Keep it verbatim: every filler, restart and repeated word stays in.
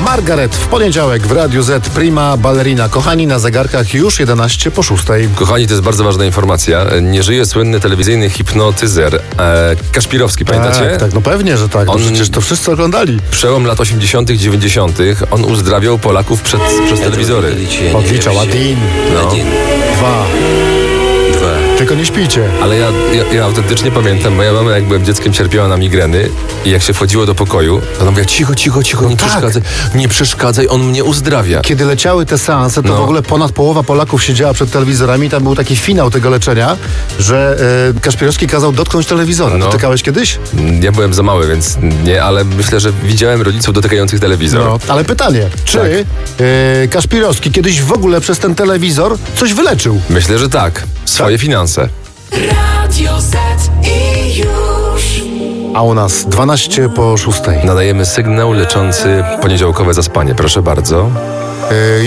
Margaret w poniedziałek w Radiu Z. Prima ballerina. Kochani, na zegarkach już jedenaście po szóstej. Kochani, to jest bardzo ważna informacja. Nie żyje słynny telewizyjny hipnotyzer e, Kaszpirowski, pamiętacie? Tak, tak, no pewnie, że tak. No On- przecież to wszyscy oglądali. Przełom lat osiemdziesiątych, dziewięćdziesiątych on uzdrawiał Polaków przed, przez telewizory. Odliczał Adin. No. Один, Dwa. два. Tylko nie śpijcie. Ale ja, ja, ja autentycznie pamiętam, moja mama jak byłem dzieckiem cierpiała na migreny i jak się wchodziło do pokoju, to ona mówiła cicho, cicho, cicho, nie tak. przeszkadzaj, nie przeszkadzaj, on mnie uzdrawia. Kiedy leciały te seanse, to No. w ogóle ponad połowa Polaków siedziała przed telewizorami. Tam był taki finał tego leczenia, że e, Kaszpirowski kazał dotknąć telewizora. No. Dotykałeś kiedyś? Ja byłem za mały, więc nie, ale myślę, że widziałem rodziców dotykających telewizor. No. Ale pytanie, czy Tak. e, Kaszpirowski kiedyś w ogóle przez ten telewizor coś wyleczył? Myślę, że tak. Swoje finanse. Radio Z i już. A u nas dwanaście po szóstej. Nadajemy sygnał leczący poniedziałkowe zaspanie. Proszę bardzo. E,